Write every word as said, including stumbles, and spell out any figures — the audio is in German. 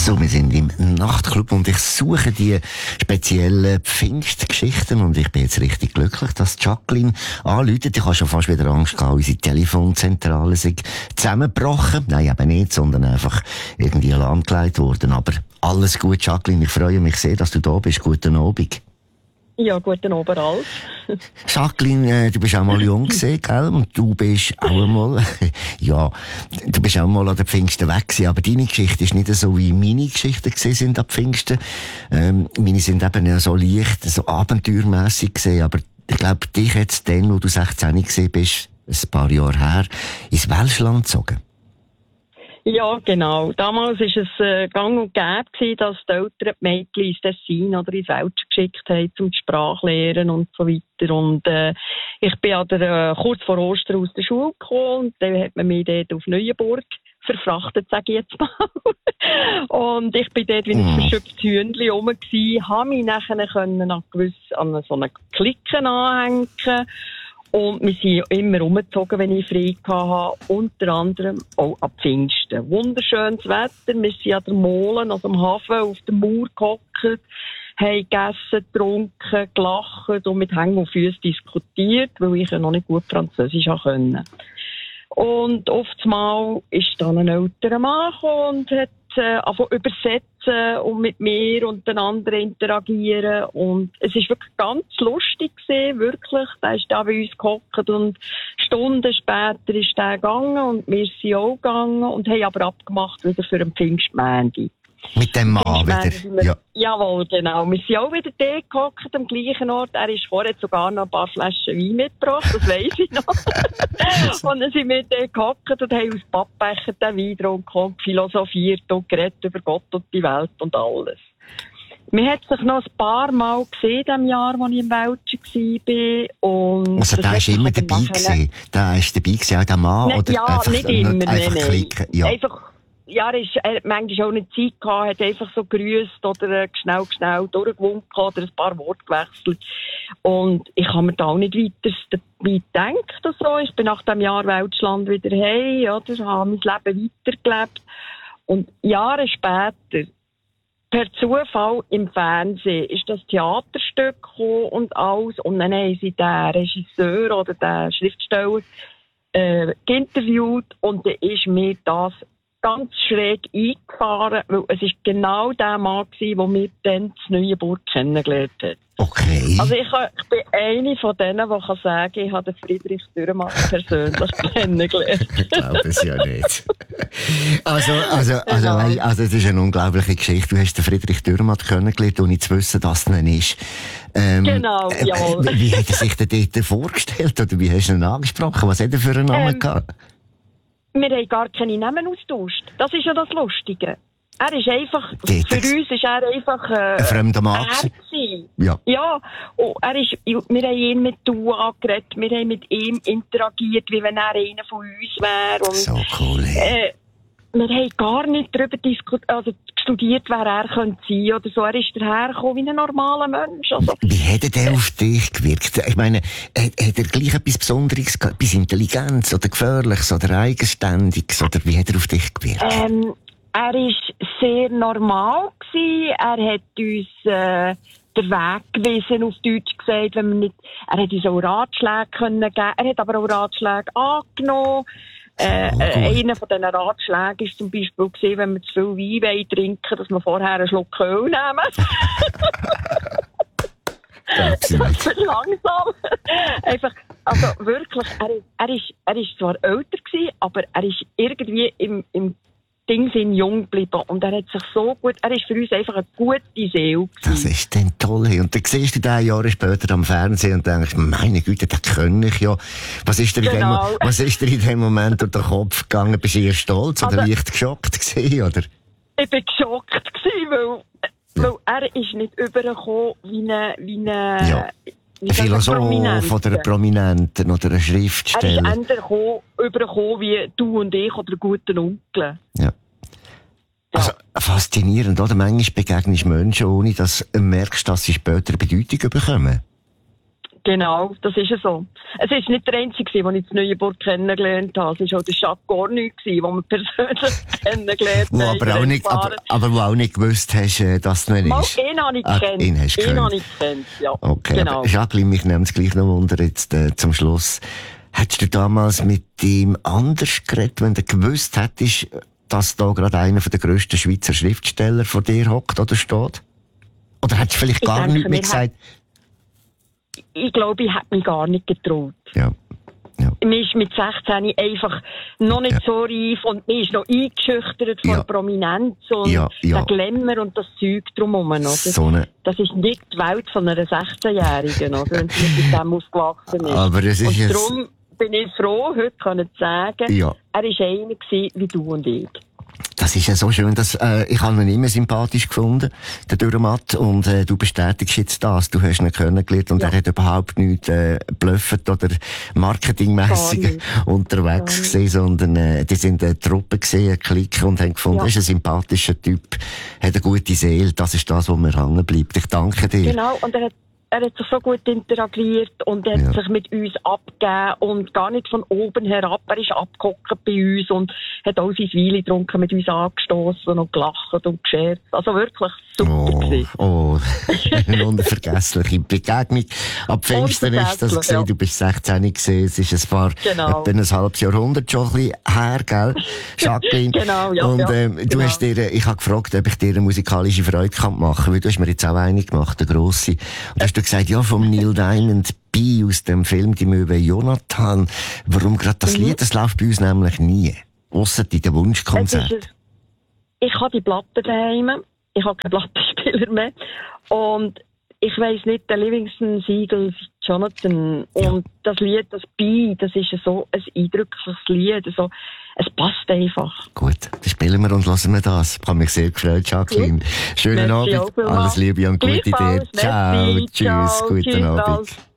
So, wir sind im Nachtclub und ich suche die speziellen Pfingstgeschichten und ich bin jetzt richtig glücklich, dass Jacqueline anruft. Ich habe schon fast wieder Angst gehabt, unsere Telefonzentrale sei zusammengebrochen. Nein, eben nicht, sondern einfach irgendwie lahmgelegt worden. Aber alles gut, Jacqueline. Ich freue mich sehr, dass du da bist. Guten Abend. Ja, guten Abend, Ralf. Jacqueline, äh, du bist auch mal jung gewesen, gell? Und du bist auch einmal, ja, du bist auch mal an der Pfingsten weg gewesen. Aber deine Geschichte ist nicht so, wie meine Geschichten gewesen sind an Pfingsten. Ähm, meine sind eben ja so leicht, so abenteuermässig gewesen. Aber ich glaube, dich jetzt dann, wo du sechzehn gewesen bist, ein paar Jahre her, ins Welschland gezogen. Ja, genau. Damals war es äh, gang und gäbe, dass die Eltern die Mädchen ins Tessin oder ins Welsch geschickt haben, um die Sprache lernen und so weiter. Und äh, ich bin an der, äh, kurz vor Ostern aus der Schule gekommen und dann hat man mich dort auf Neuenburg verfrachtet, sage ich jetzt mal. Und ich bin dort wie ein Mm. verschüpftes Hündchen rum gewesen, habe mich nachher können an, gewiss, an so eine Clique anhängen. Und wir sind immer umgezogen, wenn ich frei hatte, unter anderem auch ab Pfingsten. Wunderschönes Wetter, wir sind an der Molen, also am Hafen, auf der Mauer gehockt, haben gegessen, getrunken, gelacht und mit Hängen und Füßen diskutiert, weil ich ja noch nicht gut Französisch konnte. Und oftmals ist dann ein älterer Mann gekommen und hat äh, angefangen übersetzen und mit mir und den anderen interagieren. Und es ist wirklich ganz lustig gewesen, wirklich. Der ist da bei uns gehockt und Stunden später ist der gegangen und wir sind auch gegangen und haben aber abgemacht wieder für den Pfingstmontag. Mit dem Mann wieder. Wir, Ja. Jawohl, genau. Wir sind auch wieder dort gehockt, am gleichen Ort. Er ist vorher sogar noch ein paar Flaschen Wein mitgebracht, das weiss ich noch. Und dann sind wir dort gehockt und haben aus Pappbecher den Wein getrunken und philosophiert und geredet über Gott und die Welt und alles. Man hat sich noch ein paar Mal gesehen, in dem Jahr, als ich im Welschen war. Und Also, der ist immer dabei gewesen. Der ist dabei gewesen, auch der Mann? Ne, oder ja, einfach, nicht immer, nicht einfach nein, klicken? Ja. Einfach, ja, er, ist, er hat manchmal auch nicht Zeit gehabt, hat einfach so grüßt oder äh, schnell, schnell durchgewunken oder ein paar Worte gewechselt. Und ich habe mir da auch nicht weiter dabei gedacht oder so. Ich bin nach dem Jahr Welschland wieder heim, oder, habe mein Leben weitergelebt. Und Jahre später, per Zufall im Fernsehen, ist das Theaterstück gekommen und alles. Und dann haben sie den Regisseur oder den Schriftsteller äh, interviewt und dann ist mir das ganz schräg eingefahren, weil es ist genau der Mann gewesen, der mir dann in Neuenburg kennengelernt hat. Okay. Also ich, ich bin eine von denen, die kann sagen, ich habe den Friedrich Dürrenmatt persönlich kennengelernt. Ich glaube es ja nicht. Also, also, also, also, also, das ist eine unglaubliche Geschichte. Du hast den Friedrich Dürrenmatt kennengelernt, ohne zu wissen, dass er ist. Ähm, Genau, äh, jawohl. Wie, wie hat er sich denn dort vorgestellt? Oder wie hast du ihn angesprochen? Was hat er für einen Namen Ähm, gehabt? Wir haben gar keine Namen austauscht. Das ist ja das Lustige. Er ist einfach, Dort für uns ist er einfach äh, ein fremder Mann er gewesen. gewesen. Ja. Ja, und er ist, wir haben ihn mit «du» angeredet, wir haben mit ihm interagiert, wie wenn er einer von uns wäre. Und, So cool, hey. äh, wir haben gar nicht darüber diskutiert, also studiert, wer er könnte sein oder so. Er ist dahergekommen wie ein normaler Mensch. Also, Wie hat er denn auf dich gewirkt? Ich meine, hat, hat er gleich etwas Besonderes gehabt? Etwas Intelligenz oder Gefährliches oder Eigenständiges? Oder wie hat er auf dich gewirkt? ähm, er war sehr normal gewesen. Er hat uns äh, den Weg gewiesen, auf Deutsch gesagt, wenn man nicht, er hat uns auch Ratschläge können geben. Er hat aber auch Ratschläge angenommen. Äh, So äh, einer von diesen Ratschlägen war zum Beispiel gewesen, wenn wir zu viel Wein trinken, dass wir vorher einen Schluck Öl nehmen. Das ist langsam. Einfach, also wirklich, er, er, ist, er ist zwar älter gewesen, aber er ist irgendwie im, im Ding sind jung geblieben und er hat sich so gut, er ist für uns einfach eine gute Seele gewesen. Das ist dann toll. Und dann siehst du den Jahre später am Fernsehen und denkst, meine Güte, den kann ich ja. Was ist dir in, Genau. dem, was ist dir in dem Moment durch den Kopf gegangen? Bist du eher stolz oder Also- leicht geschockt gewesen, oder? Ich war geschockt gewesen, weil, weil er ist nicht übergekommen wie eine, wie eine, Ja. wie Ein sagen, Philosoph Prominente. oder ein Prominenten oder ein Er ist Schriftsteller. entweder gekommen- übergekommen wie du und ich oder ein guter Onkel. Ja. Also, faszinierend, oder? Manchmal begegnest du Menschen, ohne dass du merkst, dass sie später eine Bedeutung bekommen. Genau, das ist ja so. Es ist nicht der einzige, den ich in Neuenburg kennengelernt habe. Es war auch der Jacques Gorny, den wir persönlich kennengelernt wo haben. aber, auch nicht, aber, aber wo auch nicht gewusst hast, äh, dass du ihn Mal, ist. ihn habe ich Ah, gekannt. ihn hast du Ihn gekannt. habe ich gekannt, ja. Okay, genau. aber Jacqueline, mich nimmt es gleich noch Wunder jetzt äh, zum Schluss. Hättest du damals mit ihm anders geredet, wenn du gewusst hättest, dass da gerade einer der grössten Schweizer Schriftsteller vor dir hockt oder steht? Oder hättest du vielleicht Ich gar denke, nichts mehr wir gesagt? Ich glaube, ich hätte mich gar nicht getraut. Ja. Ja. Man ist mit sechzehn einfach noch nicht Ja. so reif und man ist noch eingeschüchtert von Ja. Prominenz und Ja, ja. der Glamour und das Zeug drumherum. Oder? So eine, Das ist nicht die Welt von einer sechzehnjährigen, oder? Wenn sie mit dem aufgewachsen ist. aber es ist und jetzt, darum bin ich froh, heute können zu sagen, ja. er war einer gewesen, wie du und ich. Das ist ja so schön, dass, äh, ich habe ihn immer sympathisch gefunden, der Dürrematt, und äh, du bestätigst jetzt das. Du hast ihn kennengelernt und Ja. er hat überhaupt nicht äh, blöffet oder marketingmässig Gar nicht. unterwegs Gar nicht. gewesen, sondern äh, die sind eine Truppe gesehen, eine Clique, und haben gefunden, Ja. er ist ein sympathischer Typ, hat eine gute Seele, das ist das, was mir hängen bleibt. Ich danke dir. Genau, und er hat, er hat sich so gut interagiert und er hat Ja. sich mit uns abgegeben und gar nicht von oben herab. Er ist abgehockt bei uns und hat auch sein Wein getrunken, mit uns angestoßen und gelacht und gescherzt. Also wirklich super Oh, gewesen. oh, eine unvergessliche Begegnung. Ab Pfingsten ist das Unvergesslich, gesehen. ja. Du bist sechzehn gesehen. Es ist ein paar, Genau. etwa ein halbes Jahrhundert schon ein bisschen her, gell, Jacqueline? Genau, ja, Und, ja, ähm, du genau. hast dir, ich habe gefragt, ob ich dir eine musikalische Freude kann machen kann, weil du hast mir jetzt auch eine gemacht, eine grosse. Und du hast du gesagt, ja, vom Neil Diamond B aus dem Film Die Möwe Jonathan. Warum gerade das Mhm. Lied? Das läuft bei uns nämlich nie. Ausser in den Es Wunschkonzerten. ist ein- Ich habe die Platte daheim. Ich habe keinen Plattenspieler mehr. Und ich weiss nicht, der Livingston Seagulls Jonathan. Und das Lied, das B, das ist so ein eindrückliches Lied. Also, es passt einfach. Gut, dann spielen wir und hören wir das. Ich habe mich sehr gefreut, Jacqueline. Schönen Merci Abend, auch vielmals. alles Liebe und gute dir. Gleichfalls, Ciao, merci, tschüss, ciao, guten tschüss, Abend. alles.